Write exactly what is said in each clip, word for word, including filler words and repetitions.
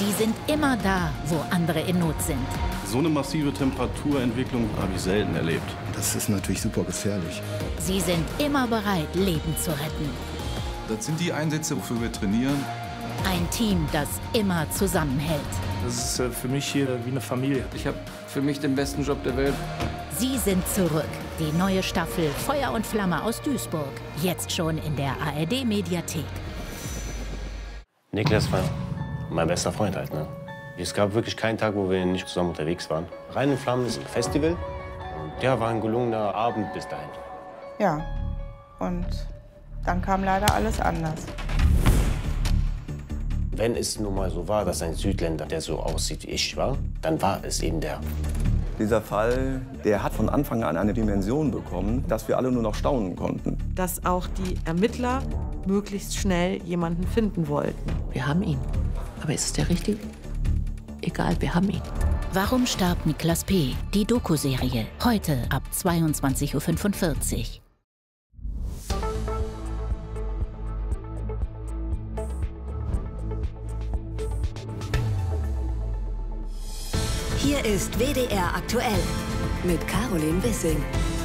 Sie sind immer da, wo andere in Not sind. So eine massive Temperaturentwicklung habe ich selten erlebt. Das ist natürlich super gefährlich. Sie sind immer bereit, Leben zu retten. Das sind die Einsätze, wofür wir trainieren. Ein Team, das immer zusammenhält. Das ist für mich hier wie eine Familie. Ich habe für mich den besten Job der Welt. Sie sind zurück. Die neue Staffel Feuer und Flamme aus Duisburg. Jetzt schon in der A R D-Mediathek. Niklas war mein bester Freund halt, ne? Es gab wirklich keinen Tag, wo wir nicht zusammen unterwegs waren. Rhein in Flammen ist ein Festival. Und ja, war ein gelungener Abend bis dahin. Ja, und dann kam leider alles anders. Wenn es nun mal so war, dass ein Südländer, der so aussieht wie ich war, dann war es eben der. Dieser Fall, der hat von Anfang an eine Dimension bekommen, dass wir alle nur noch staunen konnten. Dass auch die Ermittler möglichst schnell jemanden finden wollten. Wir haben ihn. Aber ist es der Richtige? Egal, wir haben ihn. Warum starb Niklas P.? Die Doku-Serie. Heute ab zweiundzwanzig Uhr fünfundvierzig. Hier ist W D R aktuell mit Caroline Wissing.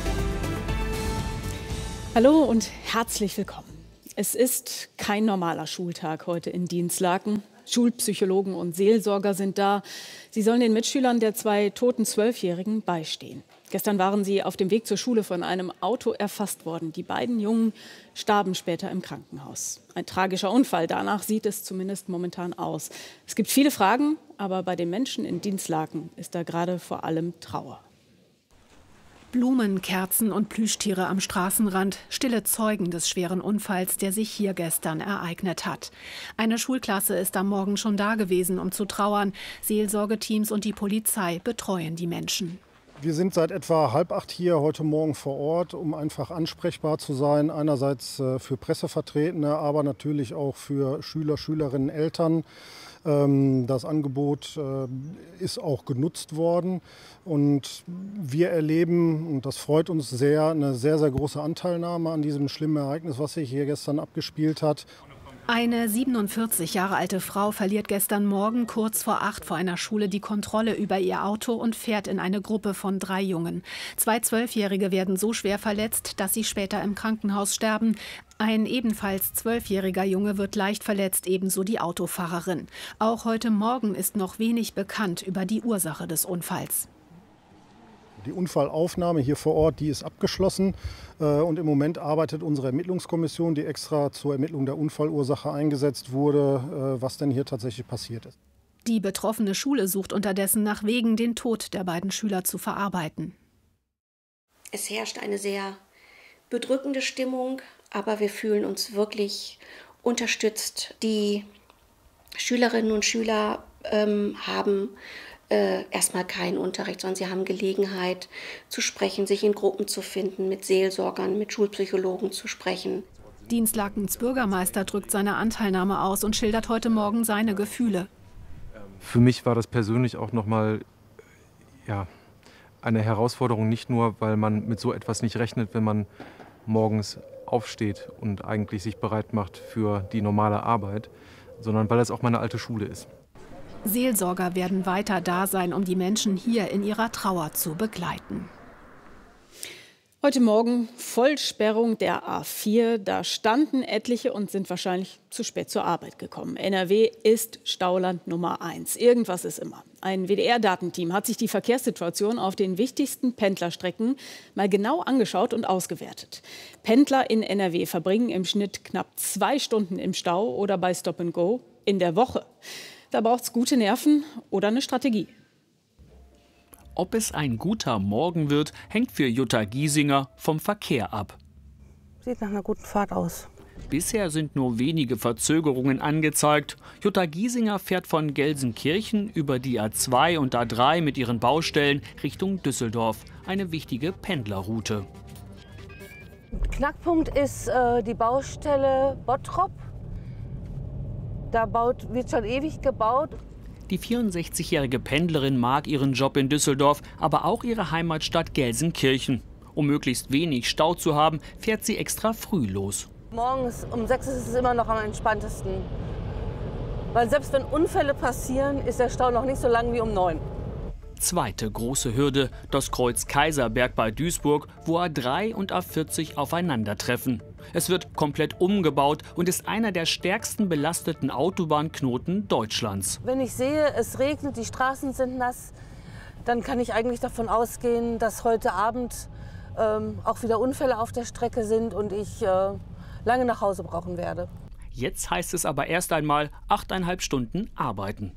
Hallo und herzlich willkommen. Es ist kein normaler Schultag heute in Dinslaken. Schulpsychologen und Seelsorger sind da. Sie sollen den Mitschülern der zwei toten Zwölfjährigen beistehen. Gestern waren sie auf dem Weg zur Schule von einem Auto erfasst worden. Die beiden Jungen starben später im Krankenhaus. Ein tragischer Unfall, danach sieht es zumindest momentan aus. Es gibt viele Fragen, aber bei den Menschen in Dinslaken ist da gerade vor allem Trauer. Blumen, Kerzen und Plüschtiere am Straßenrand, stille Zeugen des schweren Unfalls, der sich hier gestern ereignet hat. Eine Schulklasse ist am Morgen schon da gewesen, um zu trauern. Seelsorgeteams und die Polizei betreuen die Menschen. Wir sind seit etwa halb acht hier heute Morgen vor Ort, um einfach ansprechbar zu sein. Einerseits für Pressevertretene, aber natürlich auch für Schüler, Schülerinnen, Eltern. Das Angebot ist auch genutzt worden und wir erleben, und das freut uns sehr, eine sehr, sehr große Anteilnahme an diesem schlimmen Ereignis, was sich hier gestern abgespielt hat. Eine siebenundvierzig Jahre alte Frau verliert gestern Morgen kurz vor acht vor einer Schule die Kontrolle über ihr Auto und fährt in eine Gruppe von drei Jungen. Zwei Zwölfjährige werden so schwer verletzt, dass sie später im Krankenhaus sterben. Ein ebenfalls zwölfjähriger Junge wird leicht verletzt, ebenso die Autofahrerin. Auch heute Morgen ist noch wenig bekannt über die Ursache des Unfalls. Die Unfallaufnahme hier vor Ort, die ist abgeschlossen. Und im Moment arbeitet unsere Ermittlungskommission, die extra zur Ermittlung der Unfallursache eingesetzt wurde, was denn hier tatsächlich passiert ist. Die betroffene Schule sucht unterdessen nach Wegen, den Tod der beiden Schüler zu verarbeiten. Es herrscht eine sehr bedrückende Stimmung, aber wir fühlen uns wirklich unterstützt. Die Schülerinnen und Schüler ähm, haben Äh, erstmal keinen Unterricht, sondern sie haben Gelegenheit zu sprechen, sich in Gruppen zu finden, mit Seelsorgern, mit Schulpsychologen zu sprechen. Dinslakens Bürgermeister drückt seine Anteilnahme aus und schildert heute Morgen seine Gefühle. Für mich war das persönlich auch noch mal ja, eine Herausforderung, nicht nur, weil man mit so etwas nicht rechnet, wenn man morgens aufsteht und eigentlich sich bereit macht für die normale Arbeit, sondern weil es auch meine alte Schule ist. Seelsorger werden weiter da sein, um die Menschen hier in ihrer Trauer zu begleiten. Heute Morgen Vollsperrung der A vier. Da standen etliche und sind wahrscheinlich zu spät zur Arbeit gekommen. N R W ist Stauland Nummer eins. Irgendwas ist immer. Ein W D R-Datenteam hat sich die Verkehrssituation auf den wichtigsten Pendlerstrecken mal genau angeschaut und ausgewertet. Pendler in N R W verbringen im Schnitt knapp zwei Stunden im Stau oder bei Stop and Go in der Woche. Da braucht es gute Nerven oder eine Strategie. Ob es ein guter Morgen wird, hängt für Jutta Giesinger vom Verkehr ab. Sieht nach einer guten Fahrt aus. Bisher sind nur wenige Verzögerungen angezeigt. Jutta Giesinger fährt von Gelsenkirchen über die A zwei und A drei mit ihren Baustellen Richtung Düsseldorf. Eine wichtige Pendlerroute. Knackpunkt ist äh, die Baustelle Bottrop. Da baut, wird schon ewig gebaut. Die vierundsechzigjährige Pendlerin mag ihren Job in Düsseldorf, aber auch ihre Heimatstadt Gelsenkirchen. Um möglichst wenig Stau zu haben, fährt sie extra früh los. Morgens um sechs ist es immer noch am entspanntesten. Weil selbst wenn Unfälle passieren, ist der Stau noch nicht so lang wie um neun. Zweite große Hürde, das Kreuz Kaiserberg bei Duisburg, wo A drei und A vierzig aufeinandertreffen. Es wird komplett umgebaut und ist einer der stärksten belasteten Autobahnknoten Deutschlands. Wenn ich sehe, es regnet, die Straßen sind nass, dann kann ich eigentlich davon ausgehen, dass heute Abend ähm, auch wieder Unfälle auf der Strecke sind und ich äh, lange nach Hause brauchen werde. Jetzt heißt es aber erst einmal achteinhalb Stunden arbeiten.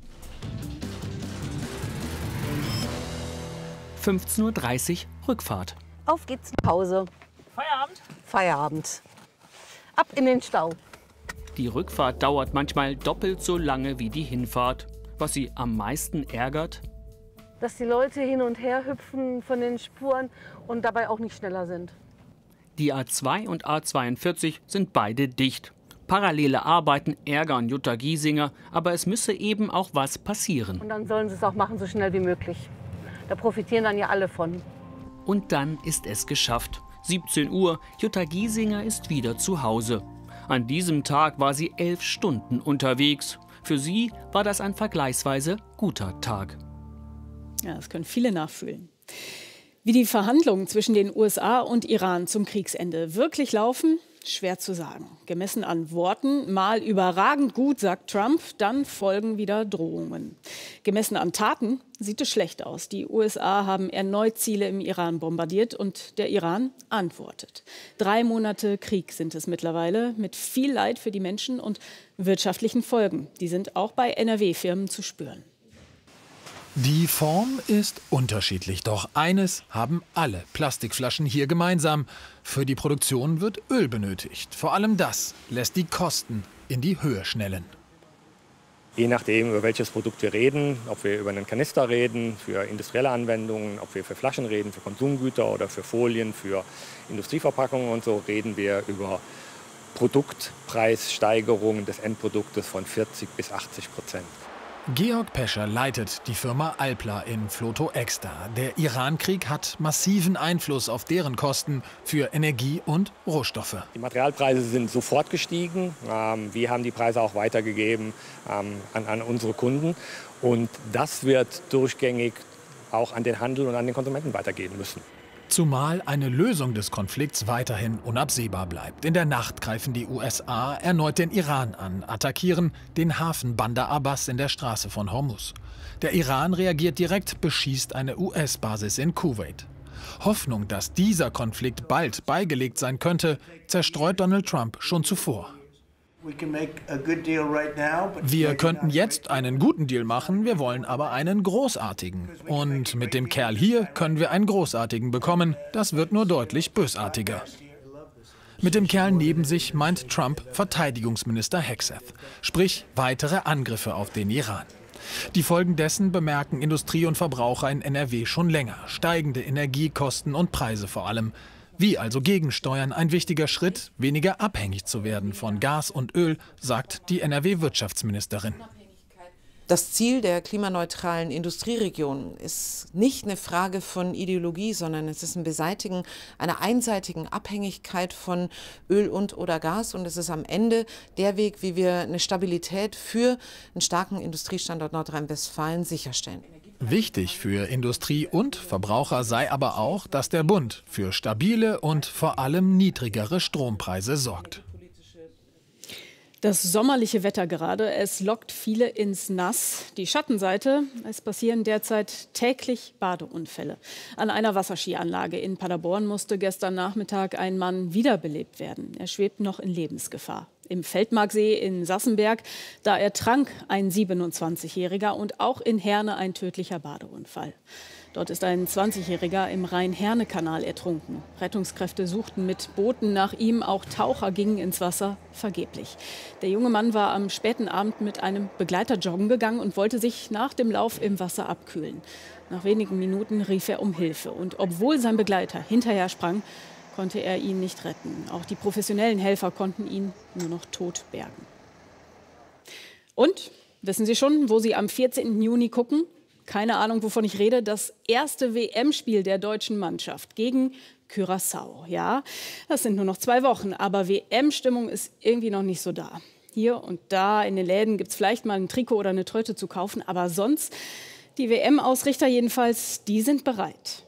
fünfzehn Uhr dreißig Rückfahrt. Auf geht's nach Hause. Feierabend? Feierabend. Ab in den Stau. Die Rückfahrt dauert manchmal doppelt so lange wie die Hinfahrt. Was sie am meisten ärgert? Dass die Leute hin und her hüpfen von den Spuren und dabei auch nicht schneller sind. Die A zwei und A zweiundvierzig sind beide dicht. Parallele Arbeiten ärgern Jutta Giesinger, aber es müsse eben auch was passieren. Und dann sollen sie es auch machen, so schnell wie möglich. Da profitieren dann ja alle von. Und dann ist es geschafft. siebzehn Uhr, Jutta Giesinger ist wieder zu Hause. An diesem Tag war sie elf Stunden unterwegs. Für sie war das ein vergleichsweise guter Tag. Ja, das können viele nachfühlen. Wie die Verhandlungen zwischen den U S A und Iran zum Kriegsende wirklich laufen, schwer zu sagen. Gemessen an Worten, mal überragend gut, sagt Trump, dann folgen wieder Drohungen. Gemessen an Taten sieht es schlecht aus. Die U S A haben erneut Ziele im Iran bombardiert und der Iran antwortet. Drei Monate Krieg sind es mittlerweile, mit viel Leid für die Menschen und wirtschaftlichen Folgen. Die sind auch bei N R W-Firmen zu spüren. Die Form ist unterschiedlich, doch eines haben alle Plastikflaschen hier gemeinsam. Für die Produktion wird Öl benötigt. Vor allem das lässt die Kosten in die Höhe schnellen. Je nachdem, über welches Produkt wir reden, ob wir über einen Kanister reden, für industrielle Anwendungen, ob wir für Flaschen reden, für Konsumgüter oder für Folien, für Industrieverpackungen und so, reden wir über Produktpreissteigerungen des Endproduktes von vierzig bis achtzig Prozent. Georg Pescher leitet die Firma Alpla in Floto Exter. Der Iran-Krieg hat massiven Einfluss auf deren Kosten für Energie und Rohstoffe. Die Materialpreise sind sofort gestiegen. Wir haben die Preise auch weitergegeben an, an unsere Kunden. Und das wird durchgängig auch an den Handel und an den Konsumenten weitergehen müssen. Zumal eine Lösung des Konflikts weiterhin unabsehbar bleibt. In der Nacht greifen die U S A erneut den Iran an, attackieren den Hafen Bandar Abbas in der Straße von Hormuz. Der Iran reagiert direkt, beschießt eine U S-Basis in Kuwait. Hoffnung, dass dieser Konflikt bald beigelegt sein könnte, zerstreut Donald Trump schon zuvor. Wir könnten jetzt einen guten Deal machen, wir wollen aber einen großartigen. Und mit dem Kerl hier können wir einen großartigen bekommen. Das wird nur deutlich bösartiger. Mit dem Kerl neben sich meint Trump Verteidigungsminister Hegseth, sprich weitere Angriffe auf den Iran. Die Folgen dessen bemerken Industrie und Verbraucher in N R W schon länger. Steigende Energiekosten und Preise vor allem. Wie also gegensteuern ein wichtiger Schritt, weniger abhängig zu werden von Gas und Öl, sagt die N R W-Wirtschaftsministerin. Das Ziel der klimaneutralen Industrieregion ist nicht eine Frage von Ideologie, sondern es ist ein Beseitigen einer einseitigen Abhängigkeit von Öl und oder Gas. Und es ist am Ende der Weg, wie wir eine Stabilität für einen starken Industriestandort Nordrhein-Westfalen sicherstellen. Wichtig für Industrie und Verbraucher sei aber auch, dass der Bund für stabile und vor allem niedrigere Strompreise sorgt. Das sommerliche Wetter gerade, es lockt viele ins Nass. Die Schattenseite, es passieren derzeit täglich Badeunfälle. An einer Wasserskianlage in Paderborn musste gestern Nachmittag ein Mann wiederbelebt werden. Er schwebt noch in Lebensgefahr. Im Feldmarksee in Sassenberg, da ertrank ein siebenundzwanzigjähriger und auch in Herne ein tödlicher Badeunfall. Dort ist ein zwanzigjähriger im Rhein-Herne-Kanal ertrunken. Rettungskräfte suchten mit Booten nach ihm, auch Taucher gingen ins Wasser, vergeblich. Der junge Mann war am späten Abend mit einem Begleiter joggen gegangen und wollte sich nach dem Lauf im Wasser abkühlen. Nach wenigen Minuten rief er um Hilfe und obwohl sein Begleiter hinterher sprang, konnte er ihn nicht retten. Auch die professionellen Helfer konnten ihn nur noch tot bergen. Und, wissen Sie schon, wo Sie am vierzehnten Juni gucken? Keine Ahnung, wovon ich rede. Das erste W M-Spiel der deutschen Mannschaft gegen Curaçao. Ja, das sind nur noch zwei Wochen, aber W M-Stimmung ist irgendwie noch nicht so da. Hier und da in den Läden gibt es vielleicht mal ein Trikot oder eine Tröte zu kaufen. Aber sonst, die W M-Ausrichter jedenfalls, die sind bereit.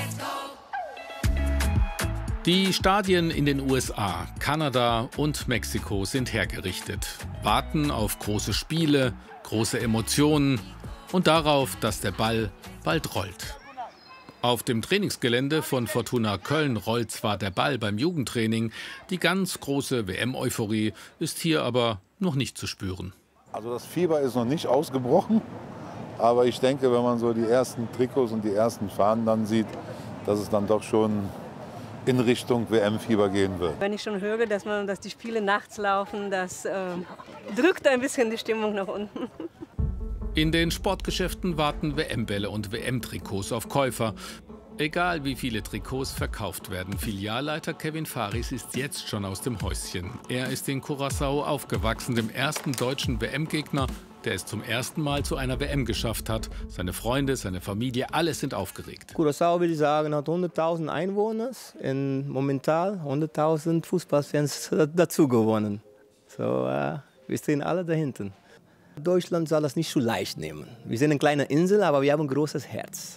Die Stadien in den U S A, Kanada und Mexiko sind hergerichtet. Warten auf große Spiele, große Emotionen und darauf, dass der Ball bald rollt. Auf dem Trainingsgelände von Fortuna Köln rollt zwar der Ball beim Jugendtraining, die ganz große W M-Euphorie ist hier aber noch nicht zu spüren. Also das Fieber ist noch nicht ausgebrochen, aber ich denke, wenn man so die ersten Trikots und die ersten Fahnen dann sieht, dass es dann doch schon in Richtung W M-Fieber gehen wird. Wenn ich schon höre, dass, man, dass die Spiele nachts laufen, das äh, drückt ein bisschen die Stimmung nach unten. In den Sportgeschäften warten W M-Bälle und W M-Trikots auf Käufer. Egal wie viele Trikots verkauft werden, Filialleiter Kevin Faris ist jetzt schon aus dem Häuschen. Er ist in Curaçao aufgewachsen, dem ersten deutschen W M-Gegner, der es zum ersten Mal zu einer W M geschafft hat. Seine Freunde, seine Familie, alle sind aufgeregt. Curaçao, würde ich sagen, hat hunderttausend Einwohner und momentan hunderttausend Fußballfans dazu gewonnen. So, äh, wir stehen alle dahinter. Deutschland soll das nicht so leicht nehmen. Wir sind eine kleine Insel, aber wir haben ein großes Herz.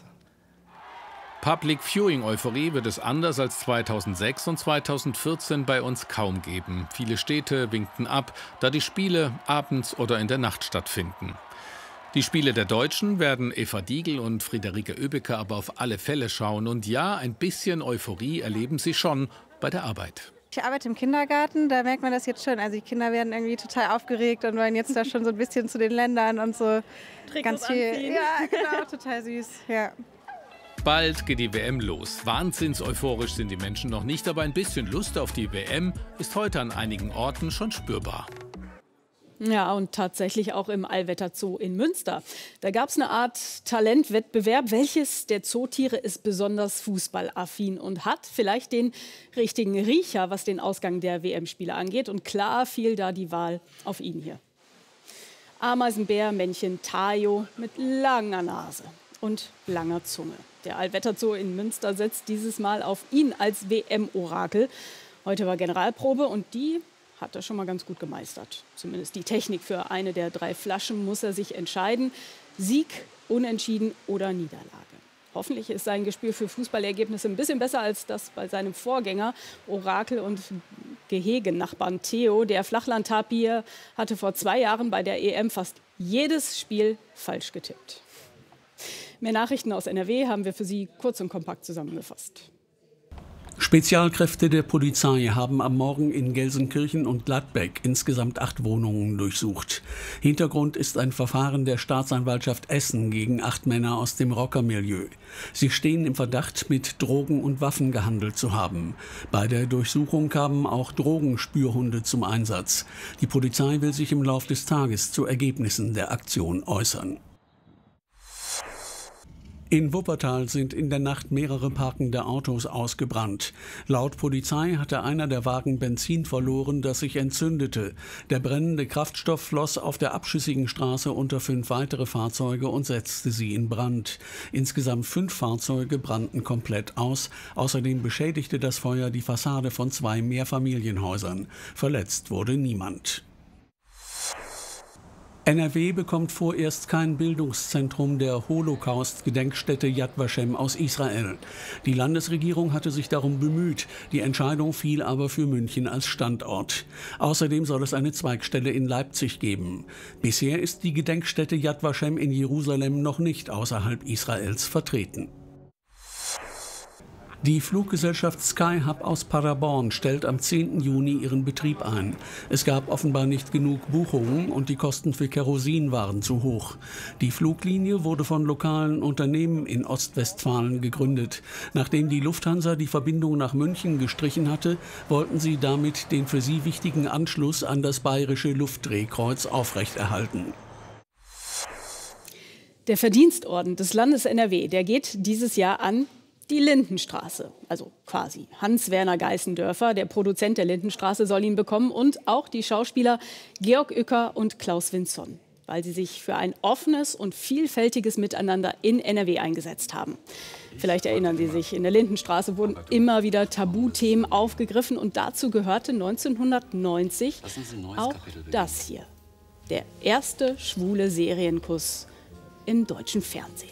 Public Viewing-Euphorie wird es anders als zweitausendsechs und zweitausendvierzehn bei uns kaum geben. Viele Städte winkten ab, da die Spiele abends oder in der Nacht stattfinden. Die Spiele der Deutschen werden Eva Diegel und Friederike Oebecker aber auf alle Fälle schauen. Und ja, ein bisschen Euphorie erleben sie schon bei der Arbeit. Ich arbeite im Kindergarten, da merkt man das jetzt schon. Also die Kinder werden irgendwie total aufgeregt und wollen jetzt da schon so ein bisschen zu den Ländern und so. Trikots ganz viel. anziehen. Ja, genau, total süß. Ja. Bald geht die W M los. Wahnsinns-euphorisch sind die Menschen noch nicht, aber ein bisschen Lust auf die W M ist heute an einigen Orten schon spürbar. Ja, und tatsächlich auch im Allwetterzoo in Münster. Da gab es eine Art Talentwettbewerb. Welches der Zootiere ist besonders fußballaffin und hat vielleicht den richtigen Riecher, was den Ausgang der W M-Spiele angeht? Und klar fiel da die Wahl auf ihn hier. Ameisenbär-Männchen Tayo mit langer Nase und langer Zunge. Der Allwetterzoo in Münster setzt dieses Mal auf ihn als W M-Orakel. Heute war Generalprobe und die hat er schon mal ganz gut gemeistert. Zumindest die Technik. Für eine der drei Flaschen muss er sich entscheiden. Sieg, Unentschieden oder Niederlage. Hoffentlich ist sein Gespür für Fußballergebnisse ein bisschen besser als das bei seinem Vorgänger, Orakel und Gehegenachbarn Theo. Der Flachland-Tapir hatte vor zwei Jahren bei der E M fast jedes Spiel falsch getippt. Mehr Nachrichten aus N R W haben wir für Sie kurz und kompakt zusammengefasst. Spezialkräfte der Polizei haben am Morgen in Gelsenkirchen und Gladbeck insgesamt acht Wohnungen durchsucht. Hintergrund ist ein Verfahren der Staatsanwaltschaft Essen gegen acht Männer aus dem Rockermilieu. Sie stehen im Verdacht, mit Drogen und Waffen gehandelt zu haben. Bei der Durchsuchung kamen auch Drogenspürhunde zum Einsatz. Die Polizei will sich im Lauf des Tages zu Ergebnissen der Aktion äußern. In Wuppertal sind in der Nacht mehrere parkende Autos ausgebrannt. Laut Polizei hatte einer der Wagen Benzin verloren, das sich entzündete. Der brennende Kraftstoff floss auf der abschüssigen Straße unter fünf weitere Fahrzeuge und setzte sie in Brand. Insgesamt fünf Fahrzeuge brannten komplett aus. Außerdem beschädigte das Feuer die Fassade von zwei Mehrfamilienhäusern. Verletzt wurde niemand. N R W bekommt vorerst kein Bildungszentrum der Holocaust-Gedenkstätte Yad Vashem aus Israel. Die Landesregierung hatte sich darum bemüht. Die Entscheidung fiel aber für München als Standort. Außerdem soll es eine Zweigstelle in Leipzig geben. Bisher ist die Gedenkstätte Yad Vashem in Jerusalem noch nicht außerhalb Israels vertreten. Die Fluggesellschaft Skyhub aus Paderborn stellt am zehnten Juni ihren Betrieb ein. Es gab offenbar nicht genug Buchungen und die Kosten für Kerosin waren zu hoch. Die Fluglinie wurde von lokalen Unternehmen in Ostwestfalen gegründet. Nachdem die Lufthansa die Verbindung nach München gestrichen hatte, wollten sie damit den für sie wichtigen Anschluss an das Bayerische Luftdrehkreuz aufrechterhalten. Der Verdienstorden des Landes N R W, der geht dieses Jahr an die Lindenstraße, also quasi Hans-Werner Geißendörfer, der Produzent der Lindenstraße, soll ihn bekommen und auch die Schauspieler Georg Uecker und Klaus Vinson. weil sie sich für ein offenes und vielfältiges Miteinander in N R W eingesetzt haben. Vielleicht erinnern Sie sich, in der Lindenstraße wurden immer wieder Tabuthemen aufgegriffen und dazu gehörte neunzehnhundertneunzig auch das hier. Der erste schwule Serienkuss im deutschen Fernsehen.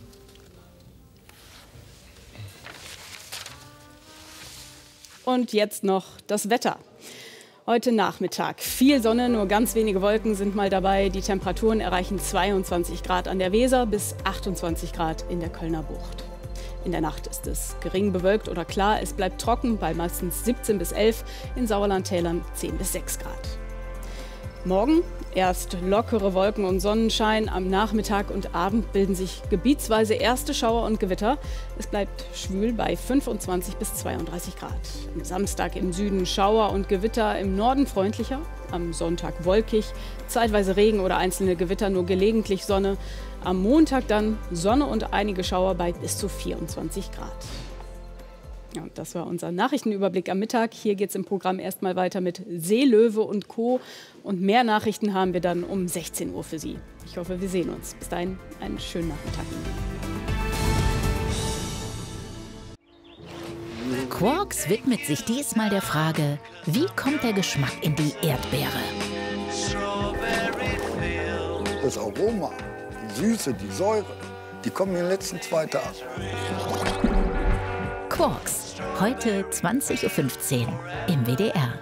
Und jetzt noch das Wetter. Heute Nachmittag viel Sonne, nur ganz wenige Wolken sind mal dabei. Die Temperaturen erreichen zweiundzwanzig Grad an der Weser bis achtundzwanzig Grad in der Kölner Bucht. In der Nacht ist es gering bewölkt oder klar. Es bleibt trocken bei meistens siebzehn bis elf, in Sauerlandtälern zehn bis sechs Grad. Morgen erst lockere Wolken und Sonnenschein. Am Nachmittag und Abend bilden sich gebietsweise erste Schauer und Gewitter. Es bleibt schwül bei fünfundzwanzig bis zweiunddreißig Grad. Am Samstag im Süden Schauer und Gewitter, im Norden freundlicher. Am Sonntag wolkig, zeitweise Regen oder einzelne Gewitter, nur gelegentlich Sonne. Am Montag dann Sonne und einige Schauer bei bis zu vierundzwanzig Grad. Ja, und das war unser Nachrichtenüberblick am Mittag. Hier geht es im Programm erstmal weiter mit Seelöwe und Co. Und mehr Nachrichten haben wir dann um sechzehn Uhr für Sie. Ich hoffe, wir sehen uns. Bis dahin einen schönen Nachmittag. Quarks widmet sich diesmal der Frage, wie kommt der Geschmack in die Erdbeere? Das Aroma, die Süße, die Säure, die kommen in den letzten zwei Tagen. Quarks, heute zwanzig Uhr fünfzehn im W D R.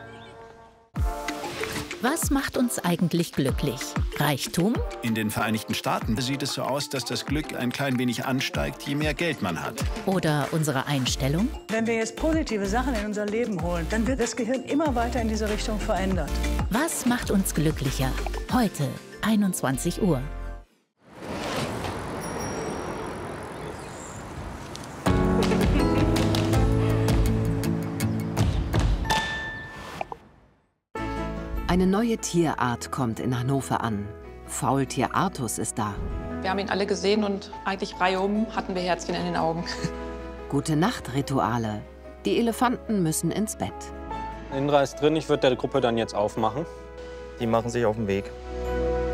Was macht uns eigentlich glücklich? Reichtum? In den Vereinigten Staaten sieht es so aus, dass das Glück ein klein wenig ansteigt, je mehr Geld man hat. Oder unsere Einstellung? Wenn wir jetzt positive Sachen in unser Leben holen, dann wird das Gehirn immer weiter in diese Richtung verändert. Was macht uns glücklicher? Heute, einundzwanzig Uhr. Eine neue Tierart kommt in Hannover an. Faultier Artus ist da. Wir haben ihn alle gesehen und eigentlich reihum hatten wir Herzchen in den Augen. Gute-Nacht-Rituale. Die Elefanten müssen ins Bett. Indra ist drin, ich würde der Gruppe dann jetzt aufmachen. Die machen sich auf den Weg.